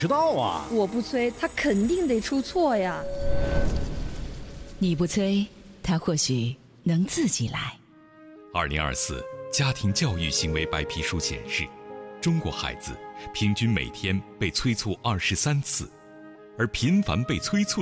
知道啊， 我不催，他肯定得出错呀。 你不催，他或许能自己来。 2024家庭教育行为白皮书显示，中国孩子平均每天被催促23次，而频繁被催促